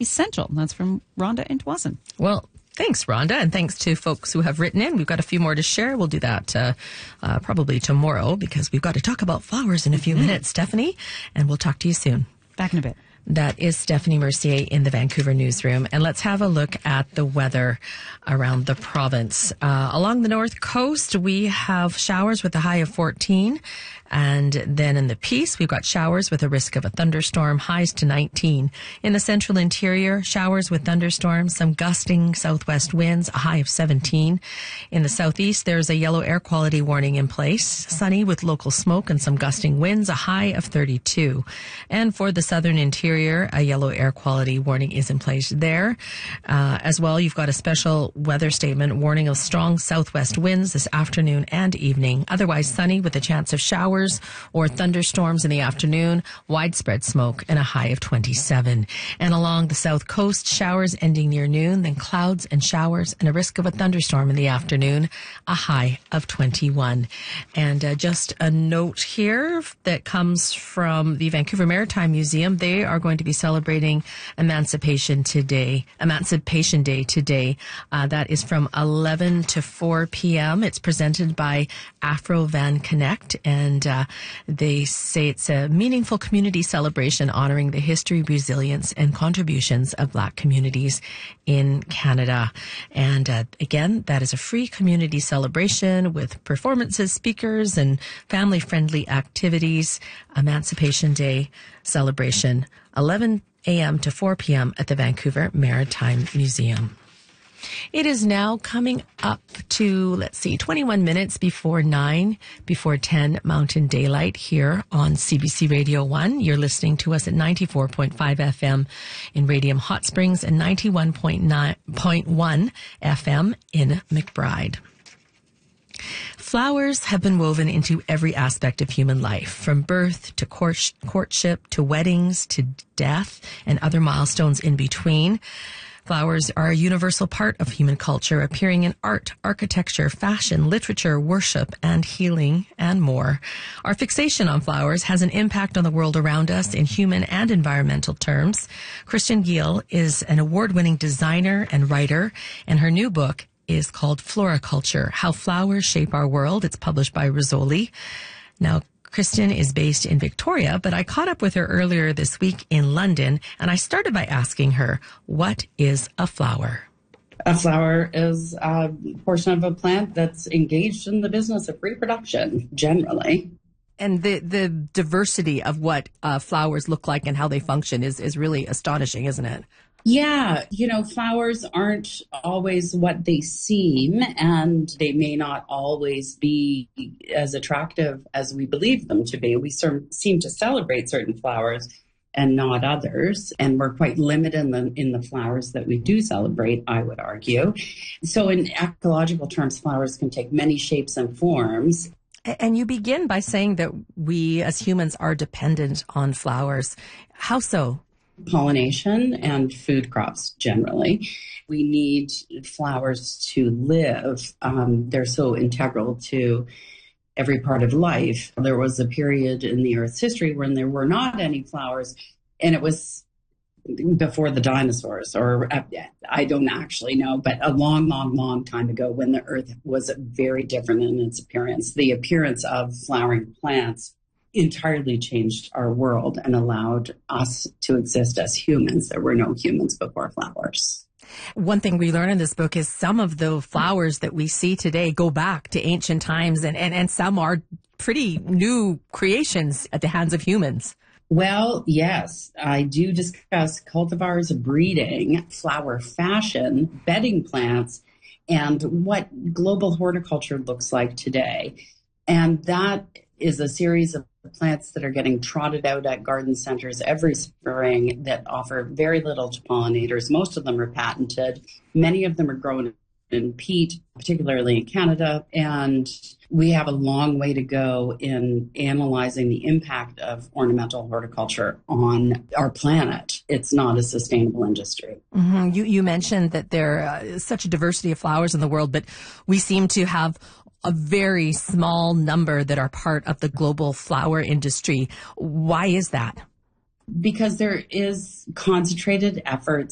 essential. That's from Rhonda in Dawson. Well, thanks, Rhonda, and thanks to folks who have written in. We've got a few more to share. We'll do that probably tomorrow because we've got to talk about flowers in a few minutes, Stephanie, and we'll talk to you soon. Back in a bit. That is Stephanie Mercier in the Vancouver newsroom. And let's have a look at the weather around the province. Along the north coast, we have showers with a high of 14. And then in the Peace, we've got showers with a risk of a thunderstorm, highs to 19. In the central interior, showers with thunderstorms, some gusting southwest winds, a high of 17. In the southeast, there's a yellow air quality warning in place, sunny with local smoke and some gusting winds, a high of 32. And for the southern interior, a yellow air quality warning is in place there. As well, you've got a special weather statement warning of strong southwest winds this afternoon and evening. Otherwise sunny with a chance of showers or thunderstorms in the afternoon, widespread smoke, and a high of 27. And along the south coast, showers ending near noon, then clouds and showers, and a risk of a thunderstorm in the afternoon, a high of 21. And just a note here that comes from the Vancouver Maritime Museum. They are going to be celebrating Emancipation Day today. That is from 11 to 4 p.m. It's presented by Afro Van Connect, and they say it's a meaningful community celebration honoring the history, resilience, and contributions of Black communities in Canada. And again, that is a free community celebration with performances, speakers, and family-friendly activities. Emancipation Day celebration, 11 a.m. to 4 p.m. at the Vancouver Maritime Museum. It is now coming up to, 21 minutes before 9, before 10 Mountain Daylight here on CBC Radio 1. You're listening to us at 94.5 FM in Radium Hot Springs and 91.1 FM in McBride. Flowers have been woven into every aspect of human life, from birth to courtship to weddings to death and other milestones in between. Flowers are a universal part of human culture, appearing in art, architecture, fashion, literature, worship, and healing, and more. Our fixation on flowers has an impact on the world around us in human and environmental terms. Christian Gill is an award-winning designer and writer, and her new book is called Floriculture: How Flowers Shape Our World. It's published by Rizzoli. Now, Kristen is based in Victoria, but I caught up with her earlier this week in London, and I started by asking her, what is a flower? A flower is a portion of a plant that's engaged in the business of reproduction, generally. And the diversity of what flowers look like and how they function is really astonishing, isn't it? Yeah, flowers aren't always what they seem, and they may not always be as attractive as we believe them to be. We seem to celebrate certain flowers and not others, and we're quite limited in the flowers that we do celebrate, I would argue. So in ecological terms, flowers can take many shapes and forms. And you begin by saying that we as humans are dependent on flowers. How so? Pollination and food crops generally. We need flowers to live. They're so integral to every part of life. There was a period in the Earth's history when there were not any flowers, and it was before the dinosaurs, or I don't actually know, but a long, long, long time ago when the Earth was very different in its appearance. The appearance of flowering plants entirely changed our world and allowed us to exist as humans. There were no humans before flowers. One thing we learn in this book is some of the flowers that we see today go back to ancient times, and some are pretty new creations at the hands of humans. Well, yes, I do discuss cultivars, breeding, flower fashion, bedding plants, and what global horticulture looks like today. And that is a series of plants that are getting trotted out at garden centers every spring that offer very little to pollinators. Most of them are patented. Many of them are grown in peat, particularly in Canada. And we have a long way to go in analyzing the impact of ornamental horticulture on our planet. It's not a sustainable industry. Mm-hmm. You mentioned that there is such a diversity of flowers in the world, but we seem to have a very small number that are part of the global flower industry. Why is that? Because there is concentrated efforts